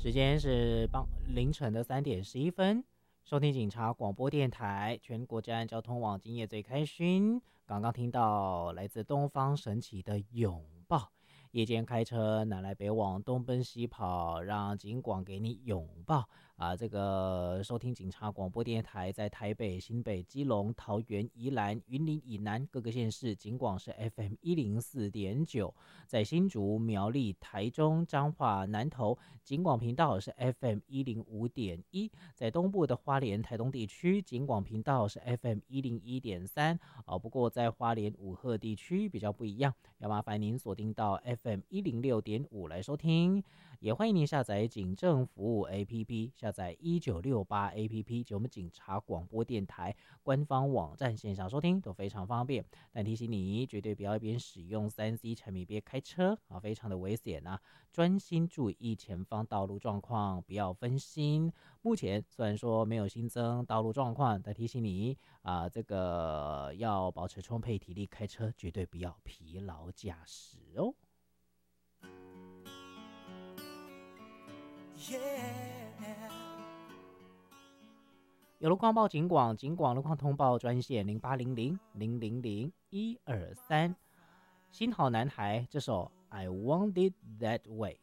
时间是凌晨的3:11，收听警察广播电台，全国治安交通网今夜最开心。刚刚听到来自东方神起的拥抱，夜间开车南来北往，东奔西跑，让警广给你拥抱啊！这个收听警察广播电台，在台北、新北、基隆、桃园、宜兰、云林以南各个县市，警广是 FM104.9，在新竹、苗栗、台中、彰化、南投，警广频道是 FM105.1，在东部的花莲、台东地区，警广频道是 FM101.3。不过在花莲五鹤地区比较不一样，要麻烦您锁定到 FM106.5来收听，也欢迎您下载警政服务 APP， 下载1968 APP 及我们警察广播电台官方网站线上收听都非常方便。但提醒你，绝对不要一边使用3C 产品边开车啊，非常的危险啊！专心注意前方道路状况，不要分心。目前虽然说没有新增道路状况，但提醒你这个要保持充沛体力开车，绝对不要疲劳驾驶哦。有路况报警广，警广路况通报专线0800-000-123。新好男孩这首 I Want It That Way。